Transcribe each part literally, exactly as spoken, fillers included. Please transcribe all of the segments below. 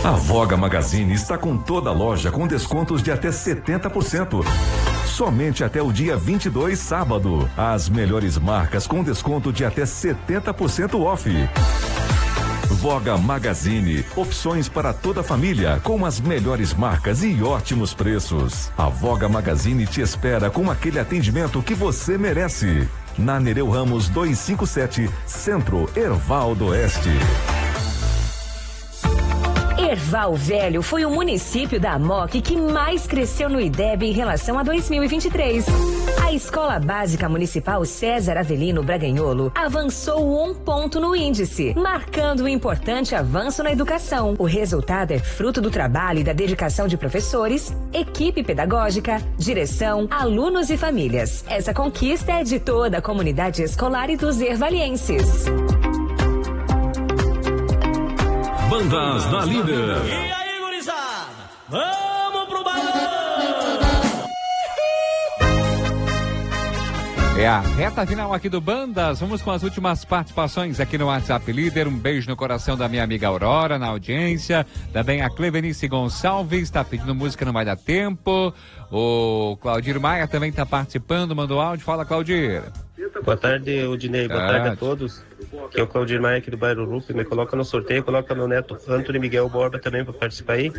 A Voga Magazine está com toda a loja com descontos de até setenta por cento. Somente até o dia vinte e dois, sábado. As melhores marcas com desconto de até setenta por cento off. Voga Magazine, opções para toda a família, com as melhores marcas e ótimos preços. A Voga Magazine te espera com aquele atendimento que você merece. Na Nereu Ramos duzentos e cinquenta e sete, Centro, Erval do Oeste. Erval Velho foi o município da Amoc que mais cresceu no I D E B em relação a dois mil e vinte e três. A Escola Básica Municipal César Avelino Braganholo avançou um ponto no índice, marcando um importante avanço na educação. O resultado é fruto do trabalho e da dedicação de professores, equipe pedagógica, direção, alunos e famílias. Essa conquista é de toda a comunidade escolar e dos ervalienses. Bandas da Líder. E aí, gurizada? Vamos pro balão! É a reta final aqui do Bandas. Vamos com as últimas participações aqui no WhatsApp Líder. Um beijo no coração da minha amiga Aurora, na audiência. Também a Clevenice Gonçalves está pedindo música, não vai dar tempo. O Claudir Maia também está participando, mandou áudio. Fala, Claudir. Boa tarde, Odinei. Boa tarde a todos. Aqui é o Claudir Maia aqui do bairro Rupi. Me coloca no sorteio, coloca meu neto Antônio Miguel Borba também para participar aí.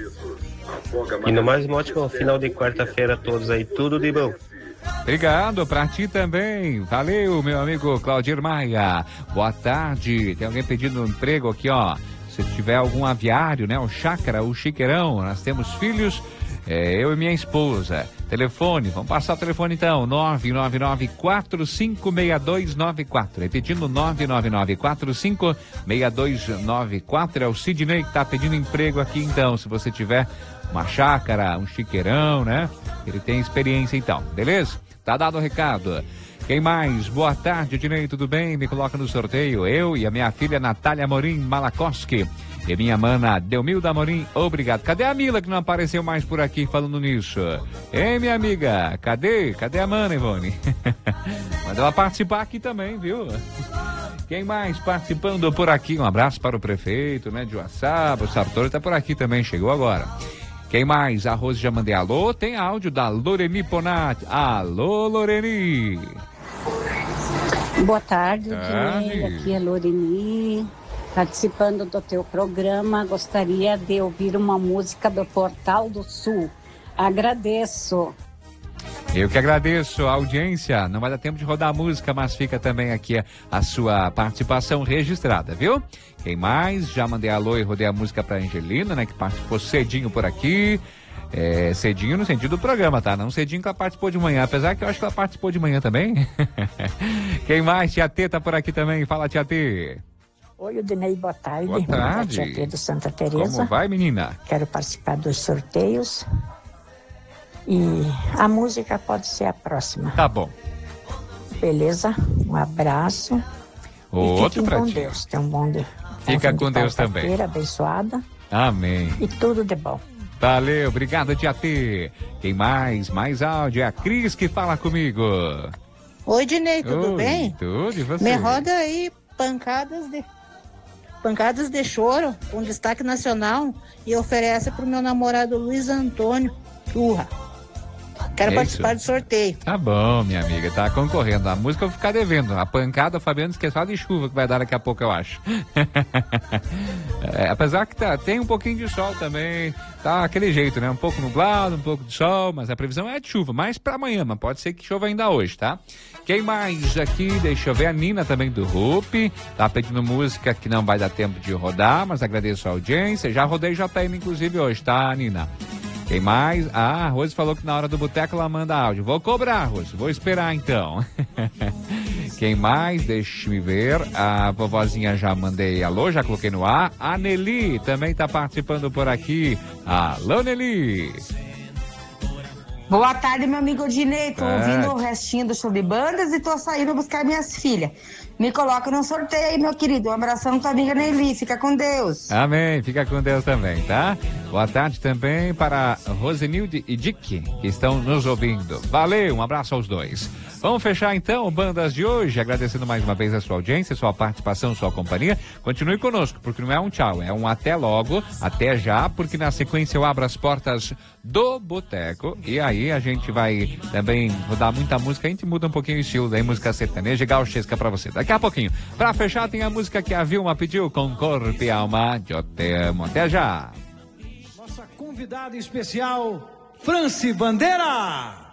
E no mais um ótimo final de quarta-feira a todos aí. Tudo de bom. Obrigado, pra ti também. Valeu, meu amigo Claudir Maia. Boa tarde. Tem alguém pedindo um emprego aqui, ó. Se tiver algum aviário, né? O Chácara, o Chiqueirão. Nós temos filhos, é, eu e minha esposa. Telefone, vamos passar o telefone então. nove nove nove quatro cinco seis dois nove quatro. Repetindo, nove nove nove quatro cinco seis dois nove quatro. É o Sidney que tá pedindo emprego aqui então. Se você tiver uma chácara, um chiqueirão, né? Ele tem experiência então, beleza? Tá dado o recado. Quem mais? Boa tarde, Ednei, tudo bem? Me coloca no sorteio. Eu e a minha filha Natália Amorim Malakoski. E minha mana Delmilda Amorim, obrigado. Cadê a Mila que não apareceu mais por aqui falando nisso? Ei, minha amiga, cadê? Cadê a mana, Ivone? Manda ela participar aqui também, viu? Quem mais participando por aqui? Um abraço para o prefeito, né, de Uaçaba. O Sartori tá por aqui também, chegou agora. Quem mais? A Rose já mandei alô. Tem áudio da Loreni Ponati. Alô, Loreni. Boa tarde, Ednei. Aqui é Loreni, participando do teu programa. Gostaria de ouvir uma música do Portal do Sul. Agradeço. Eu que agradeço a audiência. Não vai dar tempo de rodar a música, mas fica também aqui a, a sua participação registrada, viu? Quem mais? Já mandei alô e rodei a música pra Angelina, né? Que participou cedinho por aqui. É, cedinho no sentido do programa, tá? Não cedinho que ela participou de manhã, apesar que eu acho que ela participou de manhã também. Quem mais? Tia T tá por aqui também. Fala, Tia T. Oi, Ednei, boa tarde. Boa tarde. Tia T do Santa Teresa. Como vai, menina? Quero participar dos sorteios. E a música pode ser a próxima. Tá bom. Beleza? Um abraço. Outro pra com ti. Deus. Tenha um bom dia. Fica um com Deus também. Abençoada. Amém. E tudo de bom. Valeu, obrigado, Tia T. Quem mais? Mais áudio. É a Cris que fala comigo. Oi, Dinei, tudo Oi, bem? Tudo, e você? Me roda aí pancadas de pancadas de choro com destaque nacional e oferece pro meu namorado Luiz Antônio Urra. Quero É participar isso? do sorteio. Tá bom, minha amiga, tá concorrendo. A música eu vou ficar devendo. A pancada, o Fabiano esqueceu de chuva que vai dar daqui a pouco, eu acho. É, apesar que tá, tem um pouquinho de sol também. Tá aquele jeito, né? Um pouco nublado, um pouco de sol, mas a previsão é de chuva. Mais pra amanhã, mas pode ser que chova ainda hoje, tá? Quem mais aqui? Deixa eu ver. A Nina também do Rupi. Tá pedindo música que não vai dar tempo de rodar, mas agradeço a audiência. Já rodei J M, inclusive, hoje, tá, Nina? Quem mais? Ah, a Rose falou que na hora do boteco ela manda áudio. Vou cobrar, Rose. Vou esperar, então. Quem mais? Deixa-me ver. A vovozinha já mandei alô, já coloquei no ar. A Nelly também tá participando por aqui. Alô, Nelly. Boa tarde, meu amigo Odinei. Tô Tarde. ouvindo o restinho do show de bandas e tô saindo buscar minhas filhas. Me coloca no sorteio aí, meu querido. Um abração, tua amiga Neili. Fica com Deus. Amém. Fica com Deus também, tá? Boa tarde também para Rosenilde e Dick, que estão nos ouvindo. Valeu, um abraço aos dois. Vamos fechar então o Bandas de hoje, agradecendo mais uma vez a sua audiência, sua participação, sua companhia. Continue conosco, porque não é um tchau, é um até logo, até já, porque na sequência eu abro as portas do Boteco e aí a gente vai também rodar muita música, a gente muda um pouquinho o estilo, daí música sertaneja e gauchesca pra você. Daqui a pouquinho, pra fechar, tem a música que a Vilma pediu, com corpo e alma, eu te amo. Até já! Nossa convidada especial, Franci Bandeira.